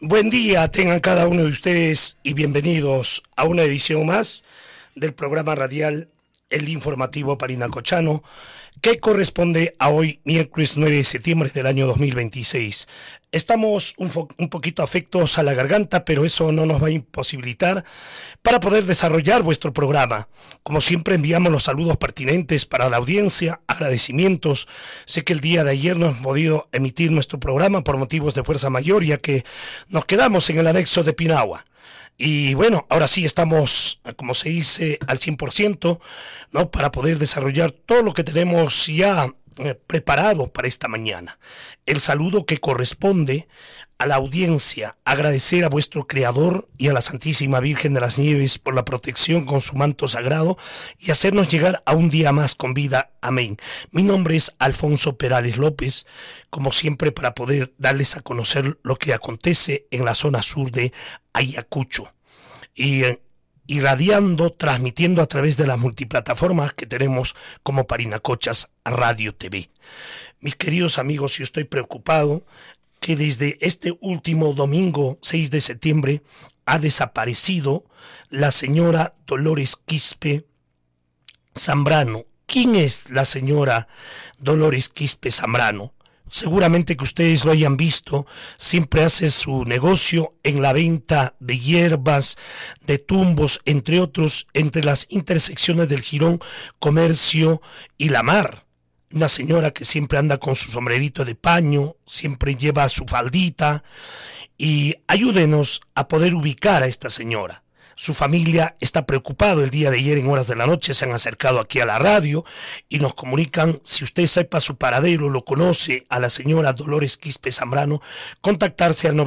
Buen día tengan cada uno de ustedes y bienvenidos a una edición más del programa radial El Informativo Parinacochano, que corresponde a hoy, miércoles 9 de septiembre del año 2026. Estamos un poquito afectos a la garganta, pero eso no nos va a imposibilitar para poder desarrollar vuestro programa. Como siempre, enviamos los saludos pertinentes para la audiencia, agradecimientos. Sé que el día de ayer no hemos podido emitir nuestro programa por motivos de fuerza mayor, ya que nos quedamos en el anexo de Pinagua. Y bueno, ahora sí estamos, como se dice, al 100%, ¿no? Para poder desarrollar todo lo que tenemos ya preparado para esta mañana. El saludo que corresponde a la audiencia, agradecer a vuestro Creador y a la Santísima Virgen de las Nieves por la protección con su manto sagrado y hacernos llegar a un día más con vida. Amén. Mi nombre es Alfonso Perales López, como siempre para poder darles a conocer lo que acontece en la zona sur de Ayacucho. Y irradiando, transmitiendo a través de las multiplataformas que tenemos como Parinacochas Radio TV. Mis queridos amigos, yo estoy preocupado que desde este último domingo 6 de septiembre ha desaparecido la señora Dolores Quispe Zambrano. ¿Quién es la señora Dolores Quispe Zambrano? Seguramente que ustedes lo hayan visto, siempre hace su negocio en la venta de hierbas, de tumbos, entre otros, entre las intersecciones del Jirón, Comercio y La Mar. Una señora que siempre anda con su sombrerito de paño, siempre lleva su faldita, y ayúdenos a poder ubicar a esta señora. Su familia está preocupado. El día de ayer en horas de la noche se han acercado aquí a la radio y nos comunican, si usted sepa su paradero, lo conoce a la señora Dolores Quispe Zambrano, contactarse al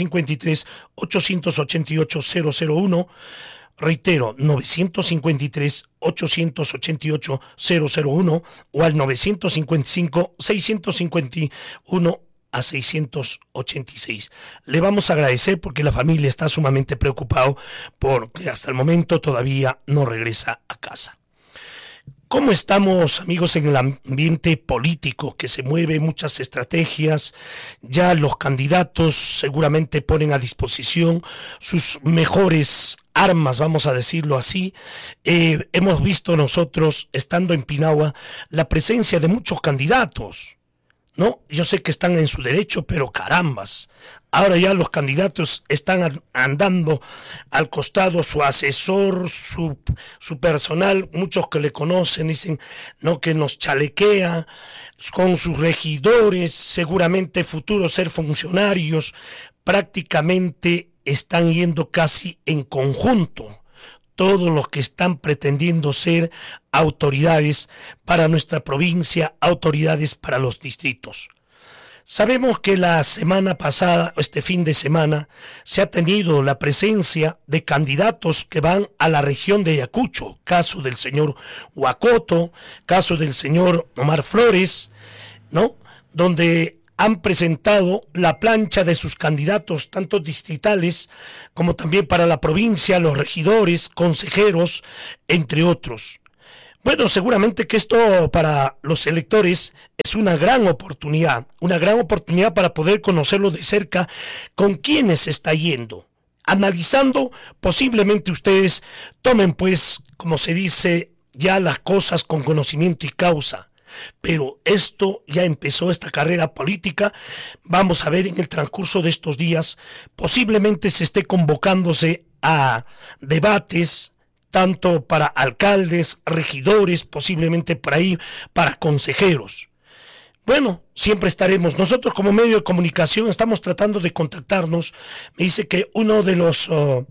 953-888-001, reitero, 953-888-001 o al 955-651 a 686. Le vamos a agradecer porque la familia está sumamente preocupado porque hasta el momento todavía no regresa a casa. ¿Cómo estamos, amigos, en el ambiente político que se mueve muchas estrategias? Ya los candidatos seguramente ponen a disposición sus mejores armas, vamos a decirlo así. Hemos visto nosotros, estando en Pinagua, la presencia de muchos candidatos. No, yo sé que están en su derecho, pero carambas, ahora ya los candidatos están andando al costado, su asesor, su personal, muchos que le conocen dicen, no, que nos chalequea, con sus regidores, seguramente futuros ser funcionarios, prácticamente están yendo casi en conjunto. Todos los que están pretendiendo ser autoridades para nuestra provincia, autoridades para los distritos. Sabemos que la semana pasada, este fin de semana, se ha tenido la presencia de candidatos que van a la región de Ayacucho, caso del señor Huacoto, caso del señor Omar Flores, ¿no? Donde han presentado la plancha de sus candidatos, tanto distritales como también para la provincia, los regidores, consejeros, entre otros. Bueno, seguramente que esto para los electores es una gran oportunidad para poder conocerlo de cerca, con quiénes se está yendo. Analizando, posiblemente ustedes tomen, pues, como se dice, ya las cosas con conocimiento y causa. Pero esto ya empezó, esta carrera política. Vamos a ver en el transcurso de estos días, posiblemente se esté convocándose a debates, tanto para alcaldes, regidores, posiblemente por ahí para consejeros. Bueno, siempre estaremos. Nosotros como medio de comunicación estamos tratando de contactarnos. Me dice que uno de los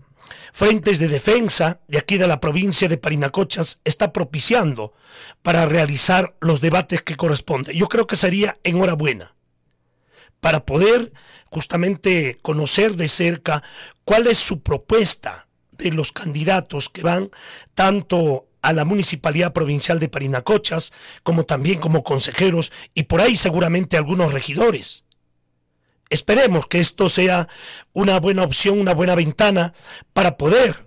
frentes de defensa de aquí de la provincia de Parinacochas está propiciando para realizar los debates que corresponden. Yo creo que sería enhorabuena para poder justamente conocer de cerca cuál es su propuesta de los candidatos que van tanto a la Municipalidad Provincial de Parinacochas como también como consejeros y por ahí seguramente algunos regidores. Esperemos que esto sea una buena opción, una buena ventana para poder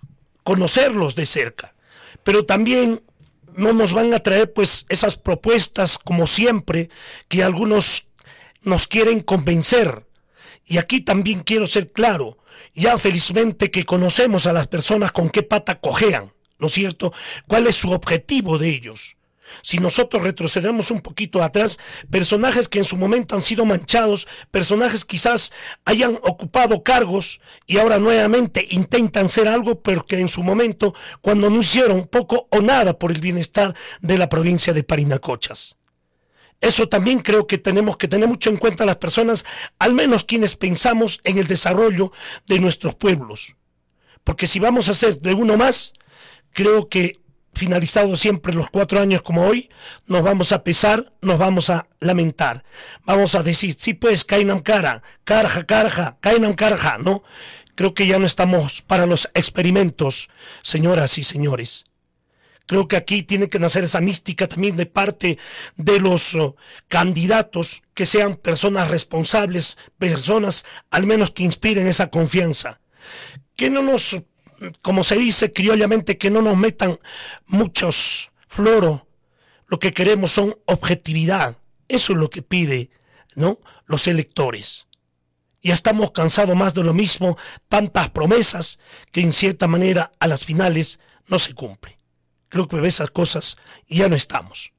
conocerlos de cerca. Pero también no nos van a traer pues esas propuestas como siempre que algunos nos quieren convencer Y aquí también quiero ser claro, ya felizmente que conocemos a las personas con qué pata cojean, ¿no es cierto? ¿Cuál es su objetivo de ellos? Si nosotros retrocedemos un poquito atrás, personajes que en su momento han sido manchados, personajes quizás hayan ocupado cargos y ahora nuevamente intentan ser algo, pero que en su momento, cuando no hicieron poco o nada por el bienestar de la provincia de Parinacochas. Eso también creo que tenemos que tener mucho en cuenta las personas, al menos quienes pensamos en el desarrollo de nuestros pueblos. Porque si vamos a hacer de uno más, creo que finalizados siempre los 4 años como hoy, nos vamos a pesar, nos vamos a lamentar. Vamos a decir, sí pues, Kainam Kara, Karja, Kainam Karja, ¿no? Creo que ya no estamos para los experimentos, señoras y señores. Creo que aquí tiene que nacer esa mística también de parte de los candidatos, que sean personas responsables, personas al menos que inspiren esa confianza. Que no nos, como se dice criollamente, que no nos metan muchos floro. Lo que queremos son objetividad. Eso es lo que pide, ¿no?, los electores. Ya estamos cansados más de lo mismo, tantas promesas que en cierta manera a las finales no se cumplen. Creo que esas cosas ya no estamos.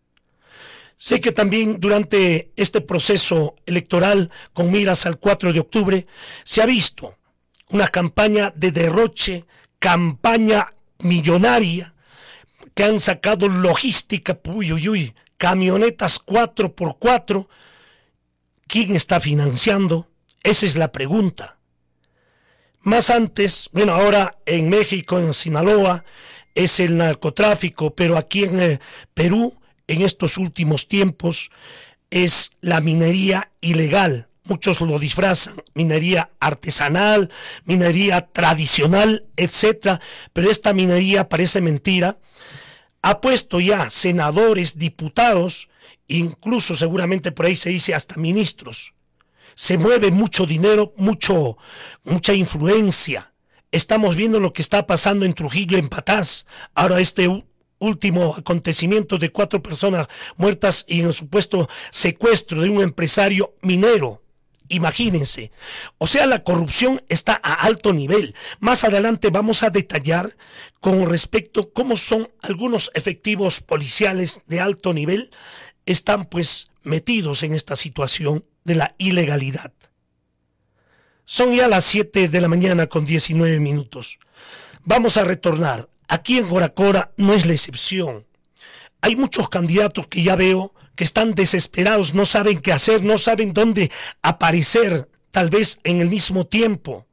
Sé que también durante este proceso electoral, con miras al 4 de octubre, se ha visto una campaña de derroche, campaña millonaria, que han sacado logística, camionetas 4x4. ¿Quién está financiando? Esa es la pregunta. Más antes, bueno, ahora en México, en Sinaloa, es el narcotráfico, pero aquí en Perú, en estos últimos tiempos, es la minería ilegal. Muchos lo disfrazan, minería artesanal, minería tradicional, etcétera, pero esta minería parece mentira. Ha puesto ya senadores, diputados, incluso seguramente por ahí se dice hasta ministros. Se mueve mucho dinero, mucha influencia. Estamos viendo lo que está pasando en Trujillo, en Patás. Ahora este último acontecimiento de 4 personas muertas y en el supuesto secuestro de un empresario minero. Imagínense. O sea, la corrupción está a alto nivel. Más adelante vamos a detallar con respecto a cómo son algunos efectivos policiales de alto nivel están pues metidos en esta situación de la ilegalidad. Son ya las 7 de la mañana con 19 minutos. Vamos a retornar. Aquí en Goracora no es la excepción. Hay muchos candidatos que ya veo que están desesperados, no saben qué hacer, no saben dónde aparecer, tal vez en el mismo tiempo.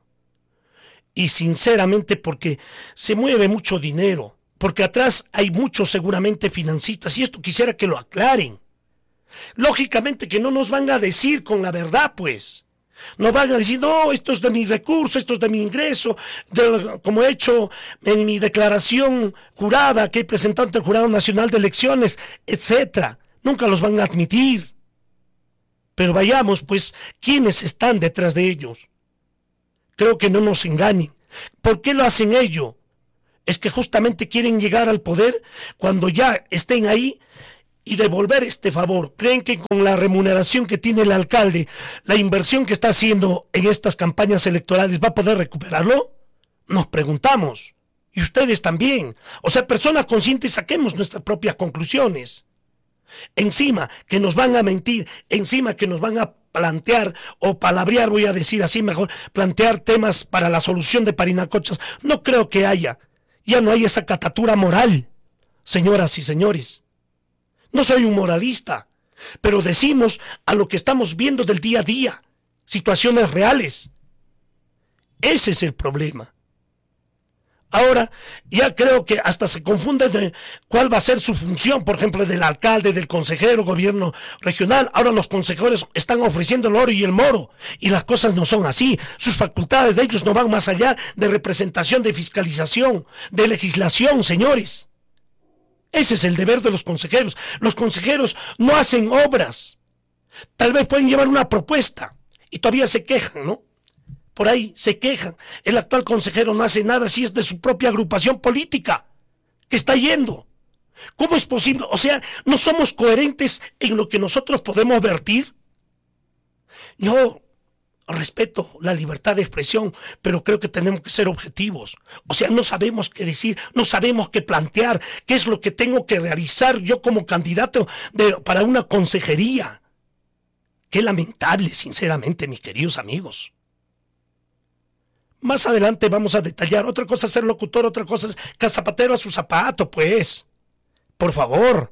Y sinceramente porque se mueve mucho dinero, porque atrás hay muchos seguramente financistas, y esto quisiera que lo aclaren. Lógicamente que no nos van a decir con la verdad, pues. No van a decir, no, esto es de mi recurso, esto es de mi ingreso, como he hecho en mi declaración jurada que he presentado ante el Jurado Nacional de Elecciones, etcétera. Nunca los van a admitir. Pero vayamos, pues, ¿quiénes están detrás de ellos? Creo que no nos engañen. ¿Por qué lo hacen ellos? Es que justamente quieren llegar al poder cuando ya estén ahí y devolver este favor. ¿Creen que con la remuneración que tiene el alcalde, la inversión que está haciendo en estas campañas electorales, va a poder recuperarlo? Nos preguntamos. Y ustedes también. O sea, personas conscientes, saquemos nuestras propias conclusiones. Encima que nos van a mentir, encima que nos van a plantear o palabrear, voy a decir así mejor, plantear temas para la solución de Parinacochas. No creo que haya. Ya no hay esa catatura moral, señoras y señores. No soy un moralista, pero decimos a lo que estamos viendo del día a día, situaciones reales. Ese es el problema. Ahora ya creo que hasta se confunde de cuál va a ser su función, por ejemplo, del alcalde, del consejero, gobierno regional. Ahora los consejeros están ofreciendo el oro y el moro, y las cosas no son así. Sus facultades de ellos no van más allá de representación, de fiscalización, de legislación, señores. Ese es el deber de los consejeros. Los consejeros no hacen obras. Tal vez pueden llevar una propuesta y todavía se quejan, ¿no? Por ahí se quejan. El actual consejero no hace nada si es de su propia agrupación política que está yendo. ¿Cómo es posible? O sea, ¿no somos coherentes en lo que nosotros podemos vertir? respeto la libertad de expresión, pero creo que tenemos que ser objetivos. O sea, no sabemos qué decir, no sabemos qué plantear, qué es lo que tengo que realizar yo como candidato para una consejería. Qué lamentable, sinceramente, mis queridos amigos. Más adelante vamos a detallar. Otra cosa es ser locutor, otra cosa es que zapatero a su zapato, pues. Por favor.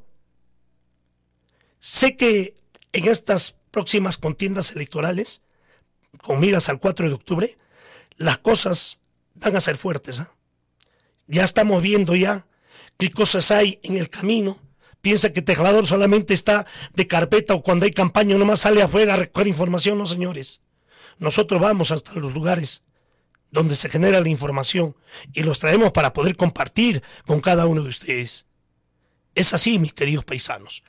Sé que en estas próximas contiendas electorales, con miras al 4 de octubre, las cosas van a ser fuertes. Ya estamos viendo ya qué cosas hay en el camino. Piensa que Tejador solamente está de carpeta o cuando hay campaña nomás sale afuera a recoger información. No, señores. Nosotros vamos hasta los lugares donde se genera la información y los traemos para poder compartir con cada uno de ustedes. Es así, mis queridos paisanos.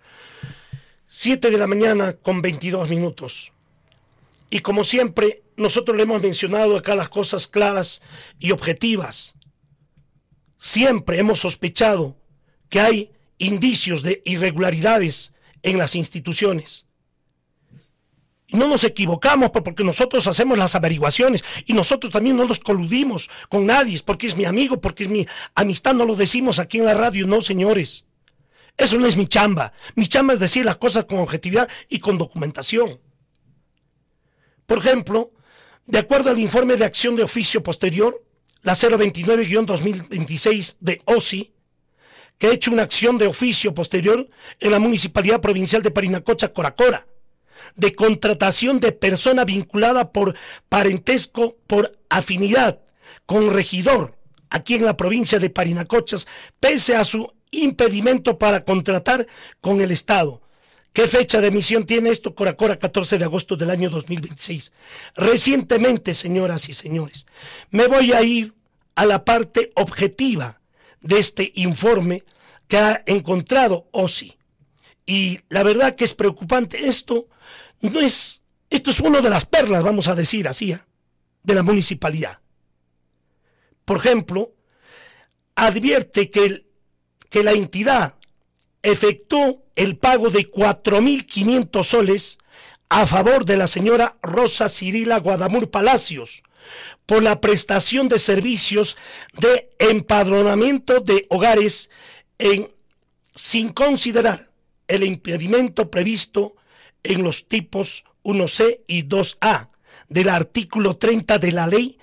7 de la mañana con 22 minutos. Y como siempre, nosotros le hemos mencionado acá las cosas claras y objetivas. Siempre hemos sospechado que hay indicios de irregularidades en las instituciones. Y no nos equivocamos porque nosotros hacemos las averiguaciones y nosotros también no nos coludimos con nadie, porque es mi amigo, porque es mi amistad, no lo decimos aquí en la radio, no, señores. Eso no es mi chamba. Mi chamba es decir las cosas con objetividad y con documentación. Por ejemplo, de acuerdo al informe de acción de oficio posterior, la 029-2026 de OSI, que ha hecho una acción de oficio posterior en la Municipalidad Provincial de Parinacocha, Coracora, de contratación de persona vinculada por parentesco, por afinidad con regidor aquí en la provincia de Parinacochas, pese a su impedimento para contratar con el Estado. ¿Qué fecha de emisión tiene esto? Coracora, 14 de agosto del año 2026. Recientemente, señoras y señores, me voy a ir a la parte objetiva de este informe que ha encontrado OSI. Y la verdad que es preocupante. Esto es una de las perlas, vamos a decir así, de la municipalidad. Por ejemplo, advierte que la entidad efectuó el pago de 4.500 soles a favor de la señora Rosa Cirila Guadamur Palacios por la prestación de servicios de empadronamiento de hogares sin considerar el impedimento previsto en los tipos 1C y 2A del artículo 30 de la ley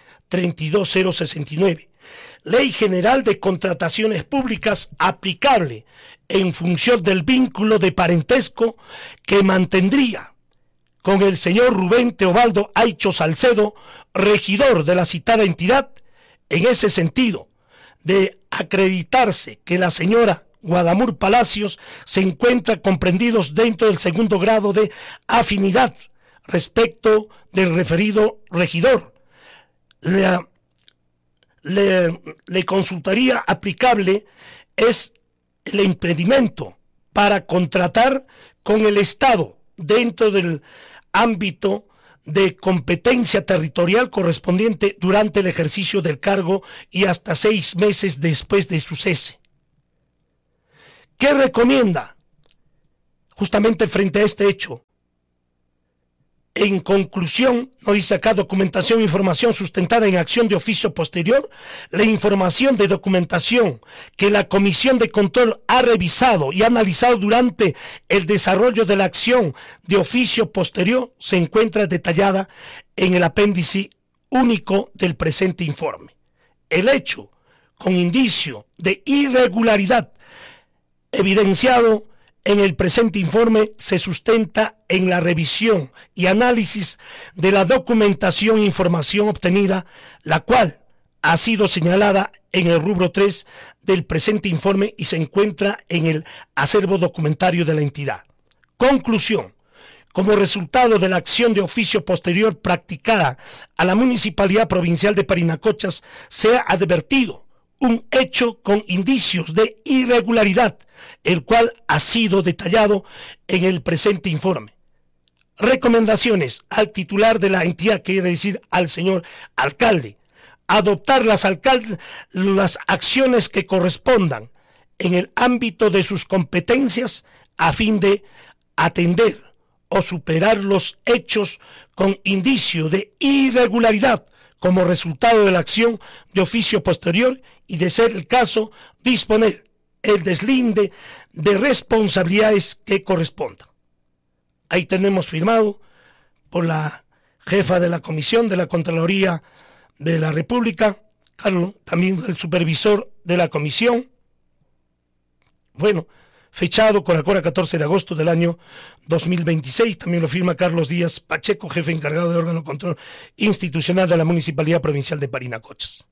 32069. Ley General de Contrataciones Públicas aplicable en función del vínculo de parentesco que mantendría con el señor Rubén Teobaldo Aicho Salcedo, regidor de la citada entidad, en ese sentido, de acreditarse que la señora Guadamur Palacios se encuentra comprendidos dentro del segundo grado de afinidad respecto del referido regidor. Le consultaría aplicable es el impedimento para contratar con el Estado dentro del ámbito de competencia territorial correspondiente durante el ejercicio del cargo y hasta 6 meses después de su cese. ¿Qué recomienda justamente frente a este hecho? En conclusión, nos dice acá documentación e información sustentada en acción de oficio posterior, la información de documentación que la Comisión de Control ha revisado y analizado durante el desarrollo de la acción de oficio posterior se encuentra detallada en el apéndice único del presente informe. El hecho, con indicio de irregularidad evidenciado en el presente informe, se sustenta en la revisión y análisis de la documentación e información obtenida, la cual ha sido señalada en el rubro 3 del presente informe y se encuentra en el acervo documentario de la entidad. Conclusión. Como resultado de la acción de oficio posterior practicada a la Municipalidad Provincial de Parinacochas, se ha advertido un hecho con indicios de irregularidad, el cual ha sido detallado en el presente informe. Recomendaciones al titular de la entidad, quiere decir al señor alcalde, adoptar las acciones que correspondan en el ámbito de sus competencias a fin de atender o superar los hechos con indicio de irregularidad como resultado de la acción de oficio posterior y, de ser el caso, disponer el deslinde de responsabilidades que correspondan. Ahí tenemos firmado por la jefa de la Comisión de la Contraloría de la República, Carlos, también el supervisor de la Comisión, bueno, fechado con la Cora 14 de agosto del año 2026, también lo firma Carlos Díaz Pacheco, jefe encargado de órgano de control institucional de la Municipalidad Provincial de Parinacochas.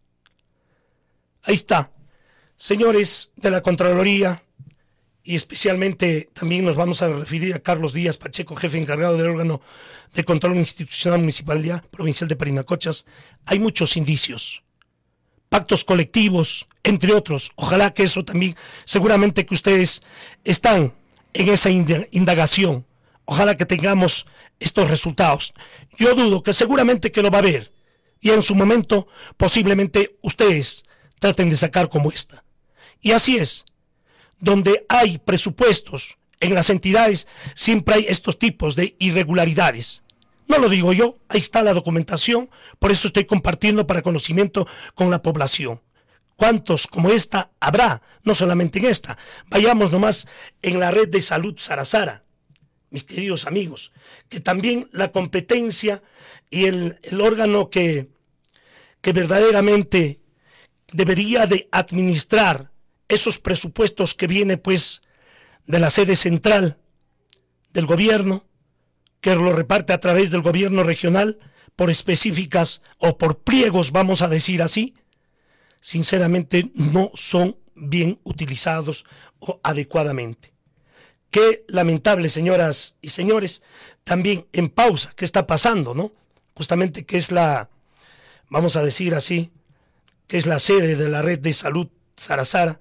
Ahí está, señores de la Contraloría, y especialmente también nos vamos a referir a Carlos Díaz Pacheco, jefe encargado del órgano de control institucional Municipalidad Provincial de Parinacochas. Hay muchos indicios, pactos colectivos, entre otros. Ojalá que eso también, seguramente que ustedes están en esa indagación. Ojalá que tengamos estos resultados. Yo dudo que seguramente que lo va a haber. Y en su momento, posiblemente ustedes traten de sacar como esta. Y así es. Donde hay presupuestos en las entidades, siempre hay estos tipos de irregularidades. No lo digo yo, ahí está la documentación, por eso estoy compartiendo para conocimiento con la población. ¿Cuántos como esta habrá? No solamente en esta. Vayamos nomás en la red de salud Sarasara, mis queridos amigos, que también la competencia y el órgano que verdaderamente debería de administrar esos presupuestos que viene pues de la sede central del gobierno, que lo reparte a través del gobierno regional por específicas o por pliegos, vamos a decir así, sinceramente no son bien utilizados o adecuadamente. Qué lamentable, señoras y señores, también en pausa, ¿qué está pasando, no? Justamente que es la, vamos a decir así, que es la sede de la red de salud Sarasara,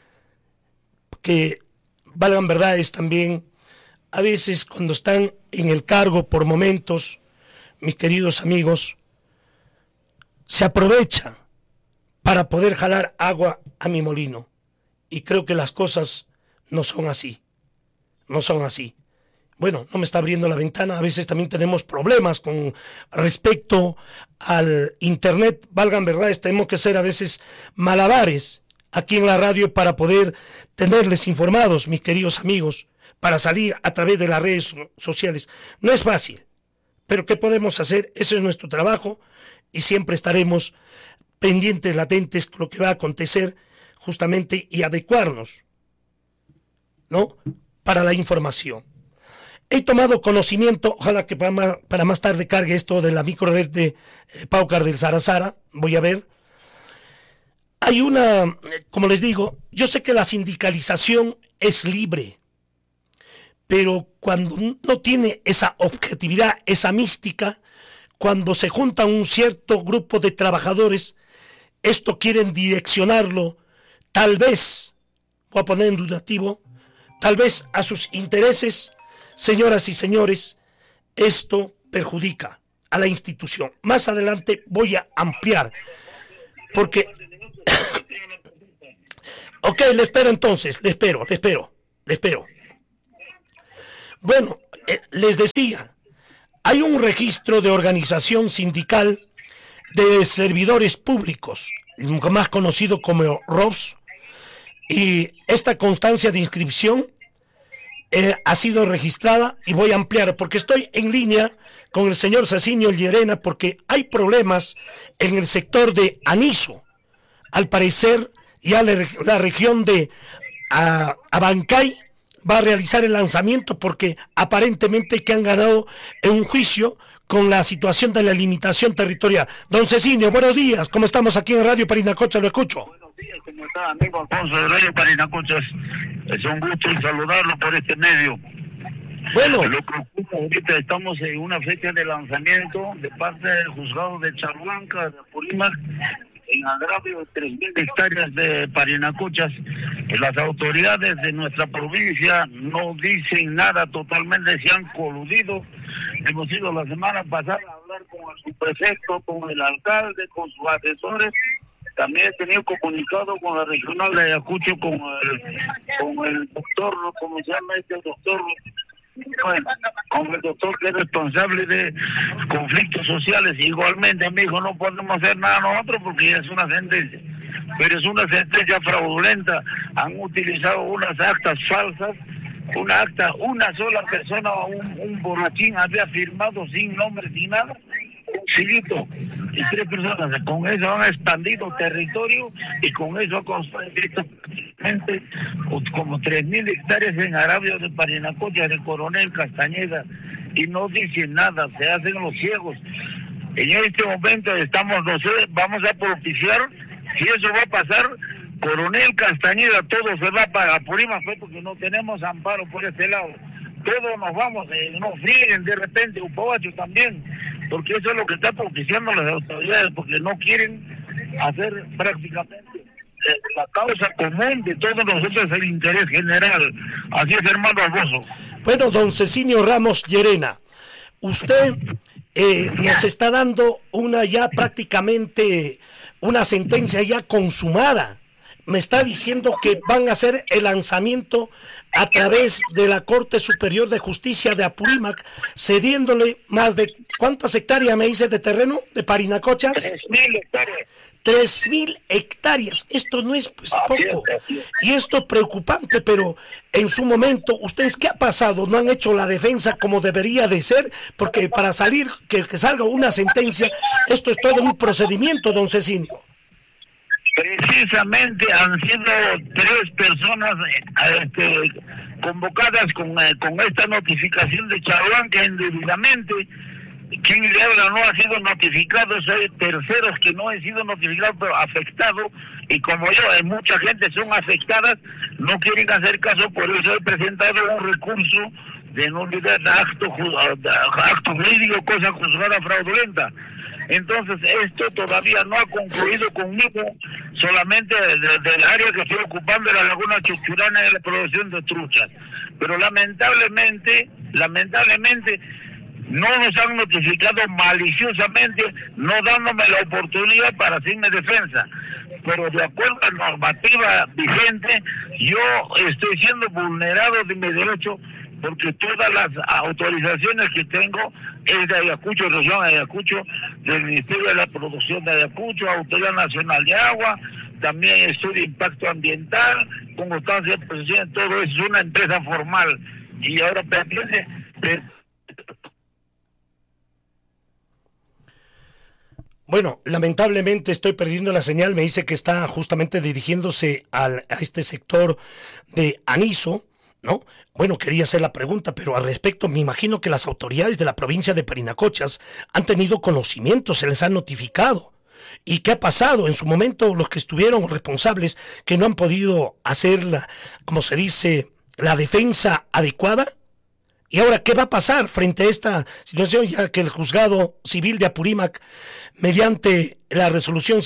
que valgan verdades también, a veces cuando están en el cargo por momentos, mis queridos amigos, se aprovecha para poder jalar agua a mi molino. Y creo que las cosas no son así. No son así. Bueno, no me está abriendo la ventana. A veces también tenemos problemas con respecto al internet. Valgan verdades, tenemos que hacer a veces malabares aquí en la radio para poder tenerles informados, mis queridos amigos, para salir a través de las redes sociales. No es fácil, pero ¿qué podemos hacer? Ese es nuestro trabajo y siempre estaremos pendientes, latentes, con lo que va a acontecer justamente y adecuarnos, ¿no?, para la información. He tomado conocimiento, ojalá que para más tarde cargue esto de la microred de Paucar del Sarasara, voy a ver. Hay una, como les digo, yo sé que la sindicalización es libre, pero cuando no tiene esa objetividad, esa mística, cuando se juntan un cierto grupo de trabajadores, esto quieren direccionarlo, tal vez, voy a poner en dudativo, tal vez a sus intereses, señoras y señores, esto perjudica a la institución. Más adelante voy a ampliar, porque... Ok, le espero entonces, le espero. Bueno, les decía, hay un registro de organización sindical de servidores públicos, más conocido como ROPS, y esta constancia de inscripción ha sido registrada, y voy a ampliar porque estoy en línea con el señor Cecinio Llerena, porque hay problemas en el sector de Aniso. Al parecer ya la región de Abancay va a realizar el lanzamiento porque aparentemente que han ganado en un juicio con la situación de la limitación territorial. Don Cecinio, buenos días, ¿cómo estamos aquí en Radio Parinacochas? Lo escucho. Buenos días, ¿cómo está, amigo Alfonso de Radio Parinacochas? Es un gusto saludarlo por este medio. Bueno, lo que ocurre ahorita, estamos en una fecha de lanzamiento de parte del juzgado de Chablanca, de Apurímac, en agravio de 3.000 hectáreas de Parinacochas. Las autoridades de nuestra provincia no dicen nada, totalmente se han coludido. Hemos ido la semana pasada a hablar con el subprefecto, con el alcalde, con sus asesores. También he tenido comunicado con la regional de Ayacucho, con el doctor, ¿cómo se llama este doctor? Bueno, con el doctor que es responsable de conflictos sociales, igualmente me dijo, no podemos hacer nada nosotros porque ya es una sentencia. Pero es una sentencia fraudulenta. Han utilizado unas actas falsas, una sola persona, un borrachín había firmado sin nombre, sin nada, un silito, y 3 personas. Con eso han expandido territorio y con eso han construido prácticamente como 3.000 hectáreas en Arabia de Parinacocha, de Coronel Castañeda, y no dicen nada, se hacen los ciegos. En este momento vamos a propiciar, si eso va a pasar, Coronel Castañeda, todo se va para Apurímac, porque no tenemos amparo por este lado. Todos nos vamos, nos frieguen de repente, Upabacho también, porque eso es lo que está propiciando las autoridades, porque no quieren hacer prácticamente la causa común de todos nosotros, el interés general. Así es, hermano Alboso. Bueno, don Cecinio Ramos Llerena, usted nos está dando una sentencia ya consumada. Me está diciendo que van a hacer el lanzamiento a través de la Corte Superior de Justicia de Apurímac, cediéndole más de, ¿cuántas hectáreas me dice de terreno de Parinacochas? 3.000 hectáreas. 3.000 hectáreas. Esto no es pues poco. Y esto es preocupante, pero en su momento, ¿ustedes qué ha pasado? ¿No han hecho la defensa como debería de ser? Porque para salir, que salga una sentencia, esto es todo un procedimiento, don Cecinio. Precisamente han sido 3 personas convocadas con esta notificación de Charuanca indebidamente. Quien le habla no ha sido notificado, hay terceros que no han sido notificados, pero afectados, y como yo, mucha gente son afectadas, no quieren hacer caso, por eso he presentado un recurso de nulidad de acto jurídico, cosa juzgada fraudulenta. Entonces esto todavía no ha concluido conmigo, solamente del área que estoy ocupando de la Laguna Chuchurana de la producción de truchas. Pero lamentablemente no nos han notificado maliciosamente, no dándome la oportunidad para hacerme defensa. Pero de acuerdo a la normativa vigente, yo estoy siendo vulnerado de mi derecho, porque todas las autorizaciones que tengo es de Ayacucho, región de Ayacucho, del Ministerio de la Producción de Ayacucho, Autoridad Nacional de Agua, también estudio de impacto ambiental, con constancia de posesión, todo eso es una empresa formal. Y ahora pretende... Bueno, lamentablemente estoy perdiendo la señal, me dice que está justamente dirigiéndose a este sector de Aniso, ¿no? Bueno, quería hacer la pregunta, pero al respecto me imagino que las autoridades de la provincia de Parinacochas han tenido conocimiento, se les ha notificado. ¿Y qué ha pasado? En su momento los que estuvieron responsables, que no han podido hacer como se dice, la defensa adecuada. ¿Y ahora qué va a pasar frente a esta situación? Ya que el juzgado civil de Apurímac, mediante la resolución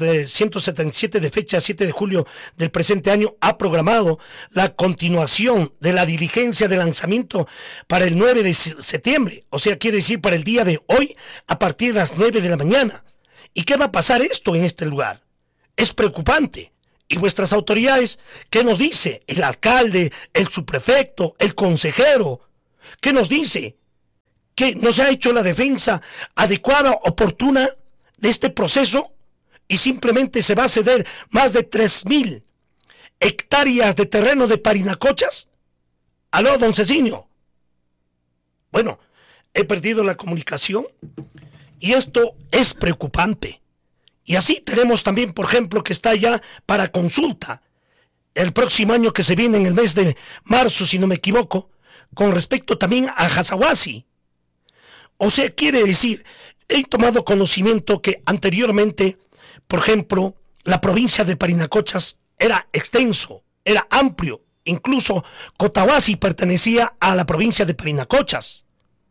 177 de fecha 7 de julio del presente año, ha programado la continuación de la diligencia de lanzamiento para el 9 de septiembre. O sea, quiere decir para el día de hoy, a partir de las 9 de la mañana. ¿Y qué va a pasar esto en este lugar? Es preocupante. ¿Y vuestras autoridades qué nos dice? El alcalde, el subprefecto, el consejero, ¿qué nos dice? ¿Que no se ha hecho la defensa adecuada, oportuna de este proceso? Y simplemente se va a ceder más de 3.000 hectáreas de terreno de Parinacochas. ¿Aló, don Cecinio? Bueno, he perdido la comunicación y esto es preocupante. Y así tenemos también, por ejemplo, que está ya para consulta el próximo año que se viene en el mes de marzo, si no me equivoco, con respecto también a Hazahuasi. O sea, quiere decir, he tomado conocimiento que anteriormente, por ejemplo, la provincia de Parinacochas era extenso, era amplio, incluso Cotahuasi pertenecía a la provincia de Parinacochas.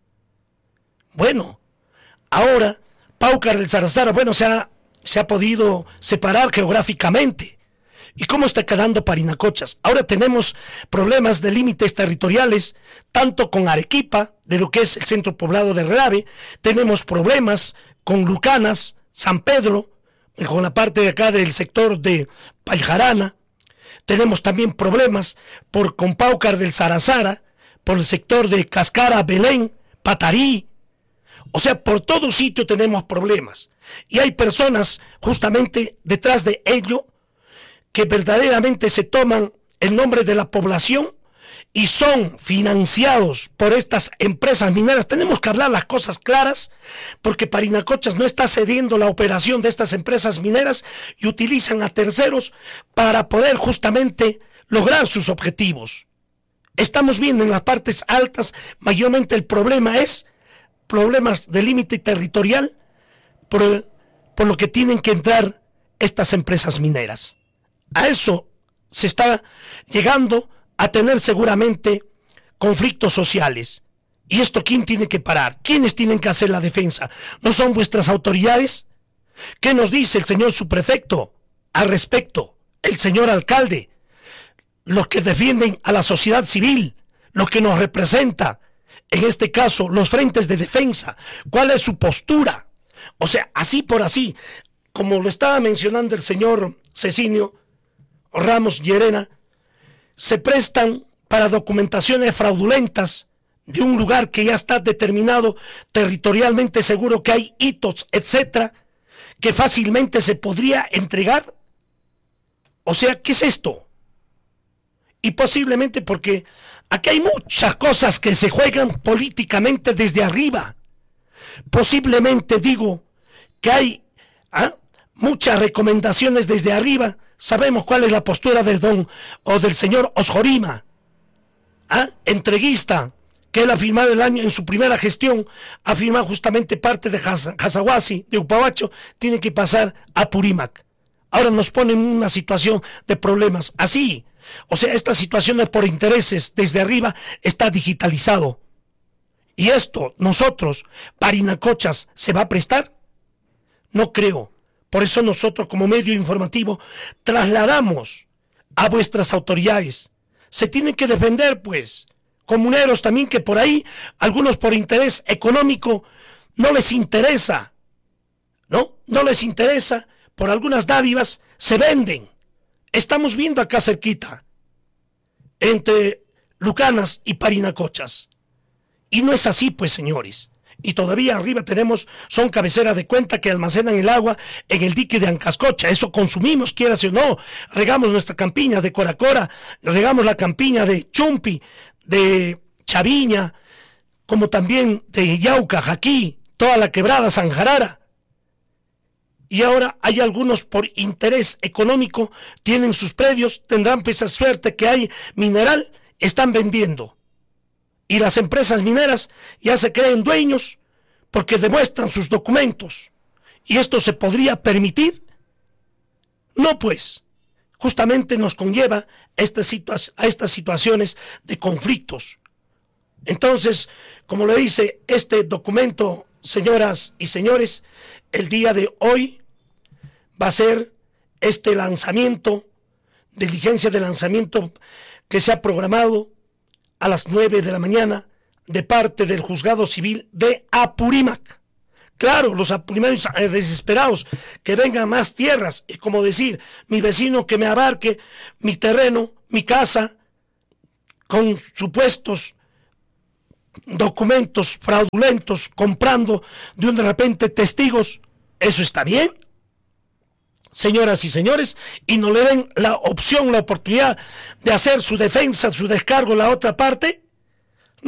Bueno, ahora Paucar del Sarazara, bueno, se ha podido separar geográficamente. ¿Y cómo está quedando Parinacochas? Ahora tenemos problemas de límites territoriales, tanto con Arequipa, de lo que es el centro poblado de Relave, tenemos problemas con Lucanas, San Pedro, con la parte de acá del sector de Paijarana, tenemos también problemas con Paucar del Sarazara, por el sector de Cascara, Belén, Patarí. O sea, por todo sitio tenemos problemas. Y hay personas justamente detrás de ello que verdaderamente se toman el nombre de la población y son financiados por estas empresas mineras. Tenemos que hablar las cosas claras, porque Parinacochas no está cediendo la operación de estas empresas mineras y utilizan a terceros para poder justamente lograr sus objetivos. Estamos viendo en las partes altas, mayormente el problema es problemas de límite territorial, por lo que tienen que entrar estas empresas mineras. A eso se está llegando a tener seguramente conflictos sociales. ¿Y esto quién tiene que parar? ¿Quiénes tienen que hacer la defensa? ¿No son vuestras autoridades? ¿Qué nos dice el señor subprefecto al respecto? El señor alcalde, los que defienden a la sociedad civil, los que nos representa, en este caso, los frentes de defensa. ¿Cuál es su postura? O sea, así por así, como lo estaba mencionando el señor Cecinio Ramos Llerena, se prestan para documentaciones fraudulentas de un lugar que ya está determinado territorialmente, seguro que hay hitos, etcétera, que fácilmente se podría entregar. O sea, ¿qué es esto? Y posiblemente porque aquí hay muchas cosas que se juegan políticamente desde arriba. Posiblemente digo que hay muchas recomendaciones desde arriba. Sabemos cuál es la postura de del señor Osjorima, entreguista, que él ha firmado en su primera gestión, ha firmado justamente parte de Hazahuasi, de Upabacho, tiene que pasar a Purímac. Ahora nos ponen en una situación de problemas así. O sea, estas situaciones por intereses desde arriba está digitalizado. Y esto, nosotros, Parinacochas, ¿se va a prestar? No creo. Por eso nosotros como medio informativo trasladamos a vuestras autoridades. Se tienen que defender, pues, comuneros también, que por ahí, algunos por interés económico, no les interesa, ¿no? No les interesa, por algunas dádivas, se venden. Estamos viendo acá cerquita, entre Lucanas y Parinacochas. Y no es así, pues, señores. Y todavía arriba son cabeceras de cuenta que almacenan el agua en el dique de Ancascocha. Eso consumimos, quieras o no. Regamos nuestra campiña de Coracora, regamos la campiña de Chumpi, de Chaviña, como también de Yauca, Jaquí, toda la quebrada Sanjarara. Y ahora hay algunos por interés económico, tienen sus predios, tendrán pues esa suerte que hay mineral, están vendiendo. Y las empresas mineras ya se creen dueños porque demuestran sus documentos. ¿Y esto se podría permitir? No, pues, justamente nos conlleva a estas situaciones de conflictos. Entonces, como lo dice este documento, señoras y señores, el día de hoy va a ser este lanzamiento, diligencia de lanzamiento que se ha programado a las 9 de la mañana de parte del Juzgado Civil de Apurímac. Claro, los apurimanos desesperados, que vengan más tierras, y como decir, mi vecino que me abarque mi terreno, mi casa, con supuestos documentos fraudulentos, comprando de repente testigos. ¿Eso está bien? Señoras y señores, y no le den la opción, la oportunidad de hacer su defensa, su descargo a la otra parte.